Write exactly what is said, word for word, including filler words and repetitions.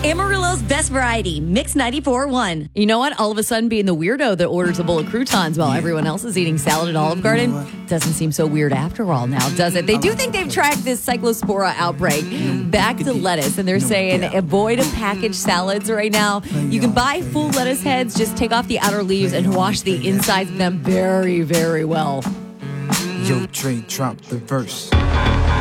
Amarillo's best variety, Mix ninety-four point one. You know what? All of a sudden, being the weirdo that orders a bowl of croutons while everyone else is eating salad at Olive Garden doesn't seem so weird after all now, does it? They do think they've tracked this cyclospora outbreak back to lettuce, and they're saying avoid packaged salads right now. You can buy full lettuce heads, just take off the outer leaves and wash the insides of them very, very well. Yo, Trey, drop the verse.